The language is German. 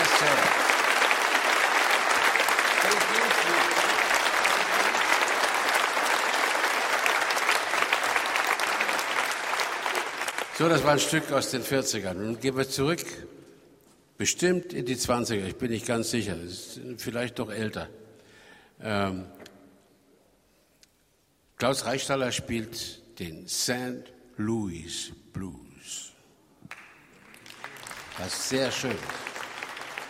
sehr. So, das war ein Stück aus den 40ern. Nun gehen wir zurück, bestimmt in die 20er, ich bin nicht ganz sicher, das ist vielleicht doch älter. Klaus Reichstaller spielt den St. Louis Blues. Das ist sehr schön.